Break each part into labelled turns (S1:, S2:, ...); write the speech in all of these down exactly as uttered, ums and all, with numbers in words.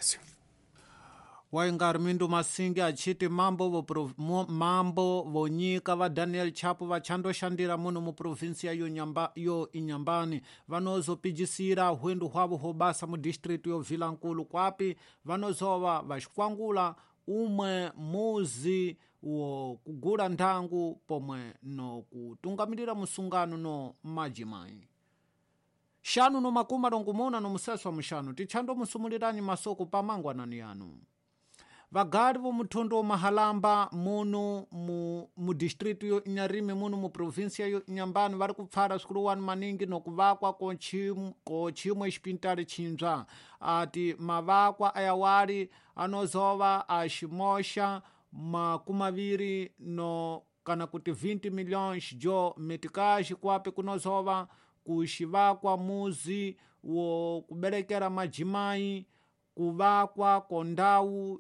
S1: Brasil.
S2: waingari mindu masingi achiti mambo vo mambo vonyika va Daniel Chapo vachandoshandira muno mu provinsia yo, nyamba, yo Inyambani vanozopijisira hwendu hwavo hobasa mu district yo Vilankulu kwapi vanozova vaxikwangula umwe muzi wo kugula nthangu pomwe no kutungamirira musungano no majimai shanu no makumi alongumuna no museswa mushanu tichando musumulirani masoko pamangwanani yanu vagali vo muthondo wa mahalamba muno mu, mu district yo Inyarimi muno mu provinsia yo Inyambani vari kupfala sikulu wani maningi no kuvakwa ko chimwe ko chimwe xipintali chinzwa ati mavakwa ayawali anozova aximosha makumaviri no kana kuti vinte milhões jo metikaxi kwape kunozova kuxivakwa muzi wo kuberekera majimai kuvakwa kondawu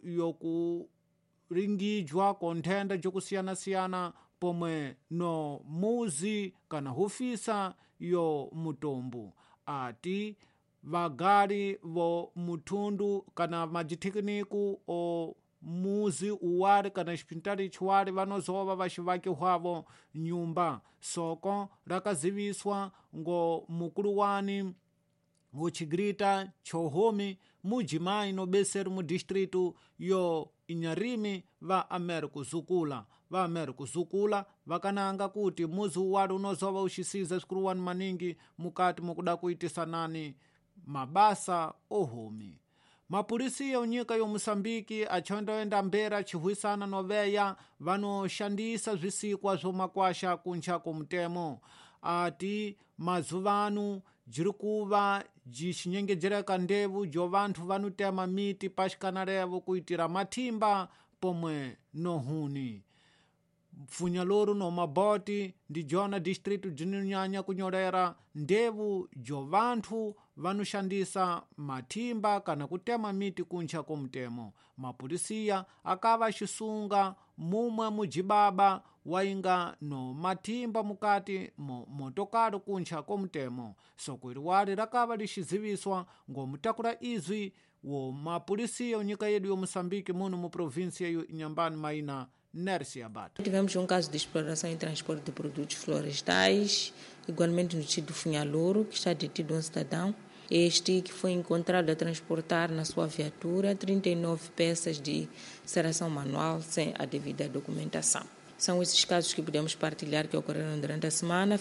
S2: yokuringijwa konthenda jokusiyana-siyana pomwe no muzi kana hufisa yo mutombo ati vagali vo mutundu kana majithikiniku o muzi uwari kana xipintali chiwari vanozova vaxivaki hwavo nyumba soko rakaziviswa ngo mukulu wani wuchigrita chohomi mujimai no beseri mu distritu yo Inyarimi va Ameriku Zukula va Ameriku Zukula vakananga kuti muzi uwari unozova uxisiza sikulu wani maningi mukati mukuda kuitisanani mabasa ohomi mapulisi ya unyika yo Musambiki achondoenda mbera chihwisana noveya vanoshandisa zvisikwa zvomakwasha kunchako mutemo ati mazuvanu jiri kuva jixinyengejereka ndevu jo vanthu vanutema miti paxikana revo kuitira mathimba pomwe nohuni mfunya loru no maboti ndi jona district jininyanya kunyorera ndevu jo vanthu vanushandisa mathimba kana kutema miti kuncha komutemo mapulisiya akava xisunga mumwe mujibaba wainga no mathimba mukati mo motokari kuncha komutemo soko iliwali rakava lixiziviswa ngomutakula izwi wo mapulisiya unyika yedu yo Moçambique muno mu província yo Inhambane maina Nércia Bata.
S3: Tivemos um caso de exploração e transporte de produtos florestais, igualmente no distrito do Funhalouro, que está detido um cidadão. Este que foi encontrado a transportar na sua viatura trinta e nove peças de serração manual sem a devida documentação. São esses casos que podemos partilhar que ocorreram durante a semana.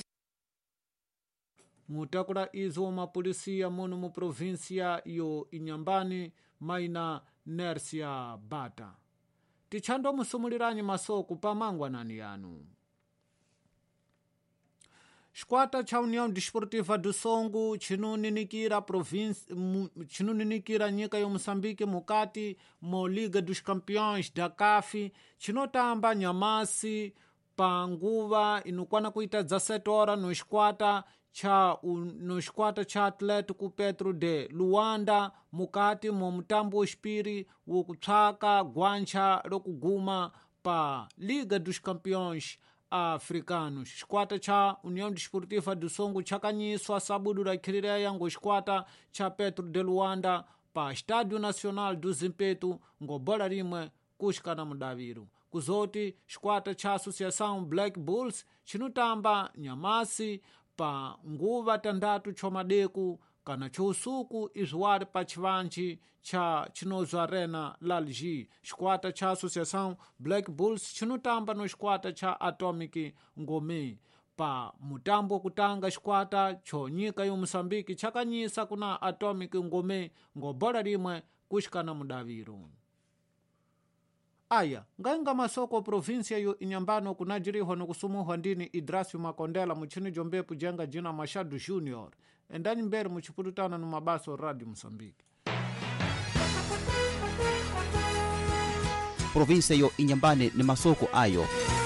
S2: Mutakura izo mapulisia muno mu província yo Inhambane maina Nércia Bata. Tichando musumuliranyi masoko pamangwanani yanu. Xikwata cha União Desportiva do Songo chinuninikira província chinuninikira nyika yo Moçambique mukati mo Liga dos Campeões da C A F chinotamba nyamasi pa nguva inukwana kuita dezessete horas no xikwata cha no xikwata cha Atlético Petro de Luanda mukati mo mutambo wexipiri wokutswaka gwancha lokuguma pa Liga dos Campeões Africanos. Xikwata cha União Desportiva do Songo chakanyiswa sabudu rakhirireya ngo xikwata cha Petro de Luanda pa Estádio Nacional do Zimpeto ngo bola rimwe kuxikana mudaviru kuzoti xikwata cha Associação Black Bulls chinutamba nyamasi pa nguva tandatu chomadeku kana chousuku izuwari pa chivanchi cha chinozo arena lalji xikwata cha Associação Black Bulls chinutamba no xikwata cha Atomic Ngome pa mutambo kutanga xikwata chonyika yo Moçambique chakanyisa kuna Atomic Ngome ngobola rimwe kuxikana mudaviru aya ngainga masoko província yo Inhambane kunajiriho nokusumuhwa ndini Idrasio Makondela muchini jombepu jenga jina Machado Junior endani mbere muchipulutana no mabaso Radio Moçambique.
S4: Província yo Inhambane ni masoko ayo